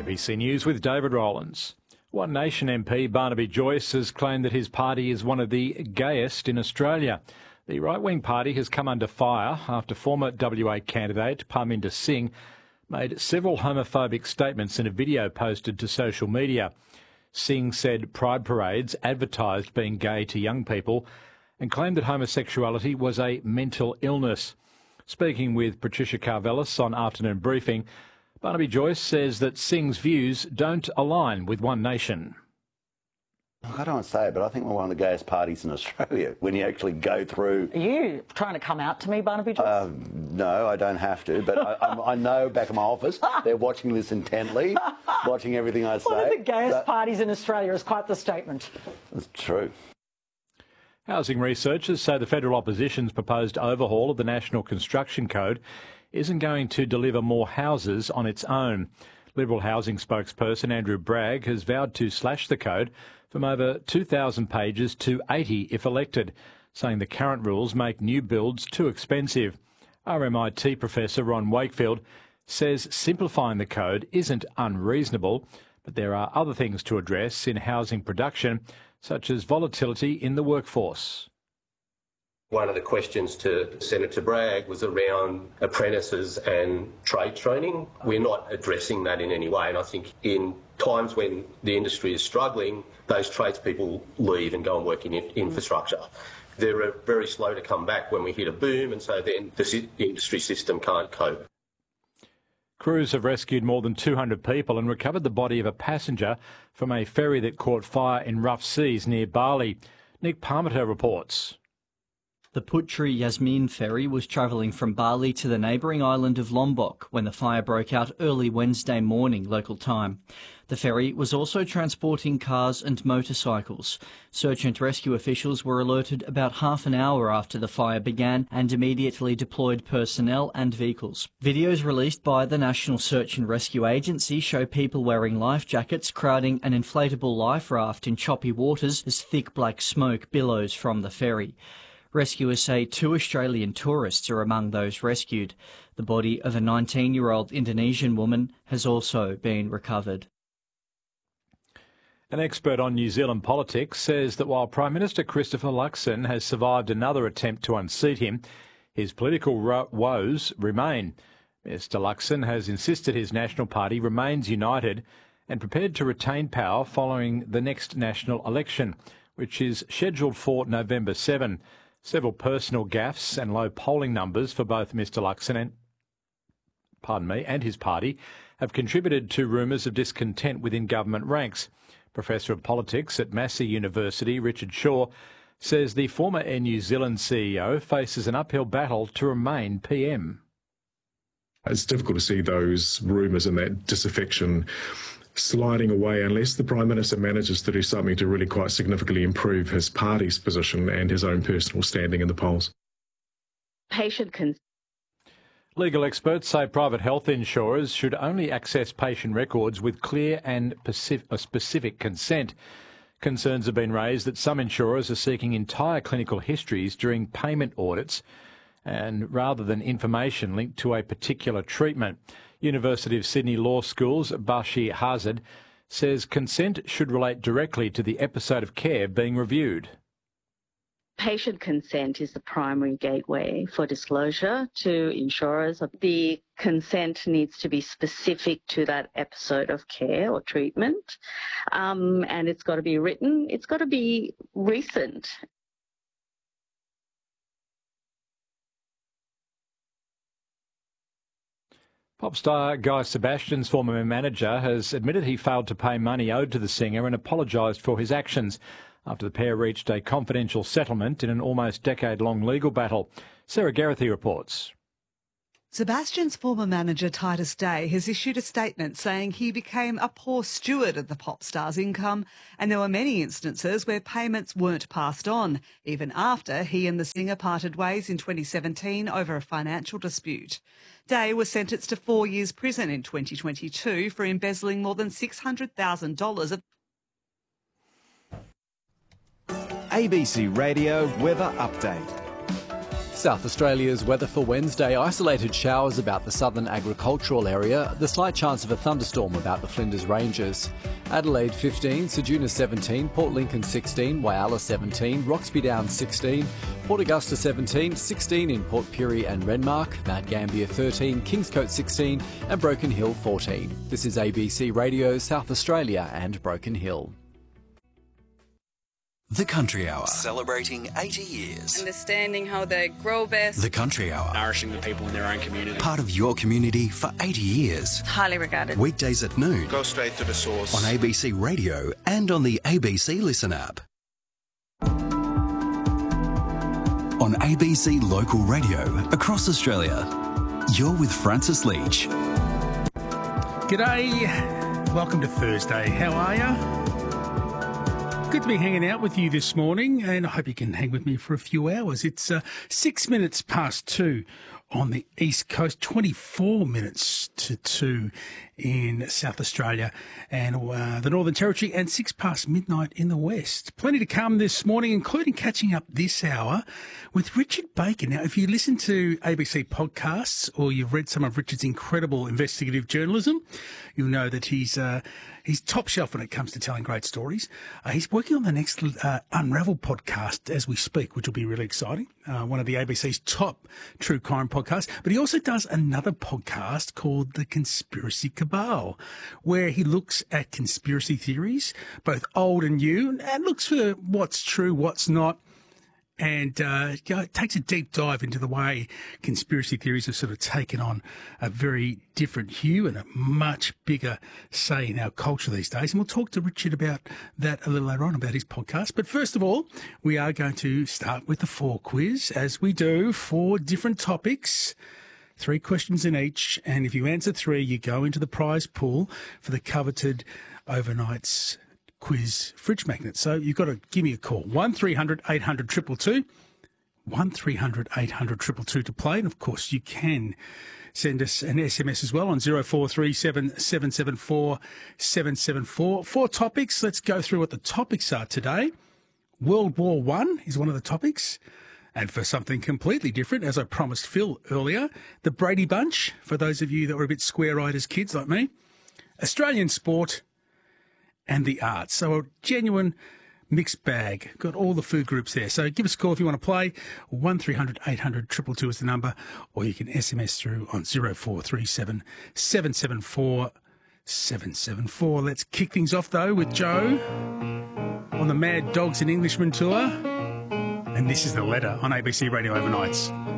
ABC News with David Rowlands. One Nation MP Barnaby Joyce has claimed that his party is one of the gayest in Australia. The right-wing party has come under fire after former WA candidate Parminder Singh made several homophobic statements in a video posted to social media. Singh said pride parades advertised being gay to young people and claimed that homosexuality was a mental illness. Speaking with Patricia Carvelis on Afternoon Briefing, Barnaby Joyce says that Singh's views don't align with One Nation. I don't want to say it, but I think we're one of the gayest parties in Australia when you actually go through... Are you trying to come out to me, Barnaby Joyce? No, I don't have to, but I know back in my office they're watching this intently, watching everything I say. One of the gayest parties in Australia is quite the statement. It's true. Housing researchers say the federal opposition's proposed overhaul of the National Construction Code isn't going to deliver more houses on its own. Liberal housing spokesperson Andrew Bragg has vowed to slash the code from over 2,000 pages to 80 if elected, saying the current rules make new builds too expensive. RMIT professor Ron Wakefield says simplifying the code isn't unreasonable, but there are other things to address in housing production, such as volatility in the workforce. One of the questions to Senator Bragg was around apprentices and trade training. We're not addressing that in any way, and I think in times when the industry is struggling, those tradespeople leave and go and work in infrastructure. They're very slow to come back when we hit a boom, and so then the industry system can't cope. Crews have rescued more than 200 people and recovered the body of a passenger from a ferry that caught fire in rough seas near Bali. Nick Parmiter reports. The Putri Yasmin ferry was travelling from Bali to the neighbouring island of Lombok when the fire broke out early Wednesday morning local time. The ferry was also transporting cars and motorcycles. Search and rescue officials were alerted about half an hour after the fire began and immediately deployed personnel and vehicles. Videos released by the National Search and Rescue Agency show people wearing life jackets crowding an inflatable life raft in choppy waters as thick black smoke billows from the ferry. Rescuers say 2 Australian tourists are among those rescued. The body of a 19-year-old Indonesian woman has also been recovered. An expert on New Zealand politics says that while Prime Minister Christopher Luxon has survived another attempt to unseat him, his political woes remain. Mr Luxon has insisted his National Party remains united and prepared to retain power following the next national election, which is scheduled for November 7. Several personal gaffes and low polling numbers for both Mr Luxon and his party have contributed to rumours of discontent within government ranks. Professor of Politics at Massey University, Richard Shaw, says the former Air New Zealand CEO faces an uphill battle to remain PM. It's difficult to see those rumours and that disaffection sliding away unless the Prime Minister manages to do something to really quite significantly improve his party's position and his own personal standing in the polls. Legal experts say private health insurers should only access patient records with clear and specific consent. Concerns have been raised that some insurers are seeking entire clinical histories during payment audits and rather than information linked to a particular treatment. University of Sydney Law School's Bashir Hazard says consent should relate directly to the episode of care being reviewed. Patient consent is the primary gateway for disclosure to insurers. The consent needs to be specific to that episode of care or treatment, and it's got to be written. It's got to be recent. Pop star Guy Sebastian's former manager has admitted he failed to pay money owed to the singer and apologised for his actions after the pair reached a confidential settlement in an almost decade-long legal battle. Sarah Geraghty reports. Sebastian's former manager Titus Day has issued a statement saying he became a poor steward of the pop star's income and there were many instances where payments weren't passed on, even after he and the singer parted ways in 2017 over a financial dispute. Day was sentenced to 4 years prison in 2022 for embezzling more than $600,000 of ABC Radio Weather Update. South Australia's weather for Wednesday: isolated showers about the southern agricultural area, the slight chance of a thunderstorm about the Flinders Ranges. Adelaide 15, Ceduna 17, Port Lincoln 16, Whyalla 17, Roxby Downs 16, Port Augusta 17, 16 in Port Pirie and Renmark, Mount Gambier 13, Kingscote 16 and Broken Hill 14. This is ABC Radio South Australia and Broken Hill. The Country Hour, celebrating 80 years. Understanding how they grow best. The Country Hour, nourishing the people in their own community. Part of your community for 80 years. Highly regarded. Weekdays at noon. Go straight to the source. On ABC Radio and on the ABC Listen app. On ABC Local Radio across Australia. You're with Francis Leach. G'day. Welcome to Thursday. How are you? Good to be hanging out with you this morning, and I hope you can hang with me for a few hours. It's 6 minutes past 2 on the East Coast, 24 minutes to 2 in South Australia and the Northern Territory, and 6 past midnight in the West. Plenty to come this morning, including catching up this hour with Richard Baker. Now, if you listen to ABC podcasts or you've read some of Richard's incredible investigative journalism, you'll know that he's top shelf when it comes to telling great stories. He's working on the next Unravel podcast as we speak, which will be really exciting. One of the ABC's top true crime podcasts. But he also does another podcast called The Conspiracy Cabal, where he looks at conspiracy theories, both old and new, and looks for what's true, what's not. And takes a deep dive into the way conspiracy theories have sort of taken on a very different hue and a much bigger say in our culture these days. And we'll talk to Richard about that a little later on, about his podcast. But first of all, we are going to start with the 4 quiz, as we do, 4 different topics. 3 questions in each. And if you answer 3, you go into the prize pool for the coveted Overnight's quiz fridge magnet. So you've got to give me a call. 1300 800 222. 1300 800 222 to play. And of course, you can send us an SMS as well on 0437 774 774. 4 topics. Let's go through what the topics are today. World War I is one of the topics. And for something completely different, as I promised Phil earlier, the Brady Bunch, for those of you that were a bit square-eyed as kids like me, Australian sport, and the arts. So a genuine mixed bag. Got all the food groups there. So give us a call if you want to play. 1300 800 222 is the number, or you can SMS through on 0437 774 774. Let's kick things off, though, with Joe on the Mad Dogs and Englishmen tour. And this is The Letter on ABC Radio Overnights.